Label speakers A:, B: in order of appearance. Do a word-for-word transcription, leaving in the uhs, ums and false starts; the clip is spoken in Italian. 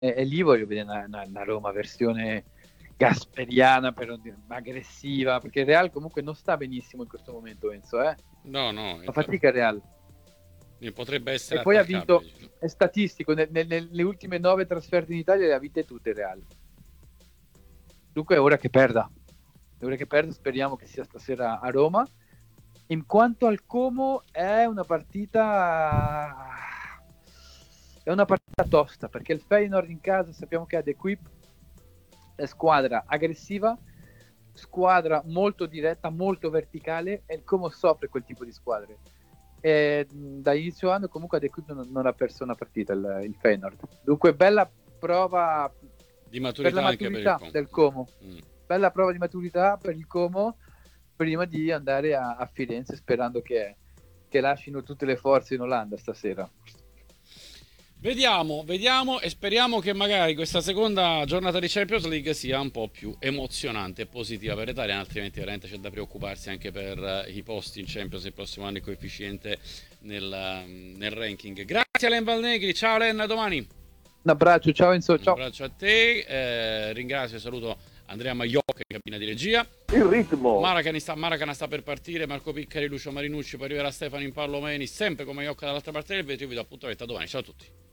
A: E, e lì voglio vedere una, una, una Roma versione gasperiana, però aggressiva, perché il Real comunque non sta benissimo in questo momento, Enzo, eh?
B: No, no,
A: Fa
B: infatti,
A: fatica il Real.
B: potrebbe essere
A: E poi ha vinto,
B: attaccabile.
A: è statistico, nel- nel- nelle ultime nove trasferte in Italia le ha vinte tutte il Real. Dunque è ora che perda. È ora che perda, speriamo che sia stasera a Roma. In quanto al Como è una partita è una partita tosta, perché il Feyenoord in casa sappiamo che ha The Equip, è squadra aggressiva, squadra molto diretta, molto verticale, e il Como soffre quel tipo di squadre. E da inizio anno comunque ad Equip non, non ha perso una partita il, il Feyenoord. Dunque bella prova
B: Di
A: per la
B: maturità anche per il
A: maturità
B: Como.
A: del Como.
B: Mm.
A: Bella prova di maturità per il Como prima di andare a, a Firenze, sperando che, che lasciano tutte le forze in Olanda stasera.
B: Vediamo, vediamo e speriamo che magari questa seconda giornata di Champions League sia un po' più emozionante e positiva per l'Italia, altrimenti veramente c'è da preoccuparsi anche per uh, i posti in Champions il prossimo anno, il coefficiente nel, uh, nel ranking. Grazie a Len Valnegri, ciao Len, a domani.
A: Un abbraccio, ciao Enzo,
B: Un
A: ciao.
B: abbraccio a te, eh, ringrazio e saluto Andrea Maiocca in cabina di regia.
C: Il ritmo.
B: Maracana sta, Maracana sta per partire, Marco Piccari, Lucio Marinucci, poi arriverà Stefano Impallomeni, sempre con Maiocca dall'altra parte del vetro. Io vi do appuntamento a domani, ciao a tutti.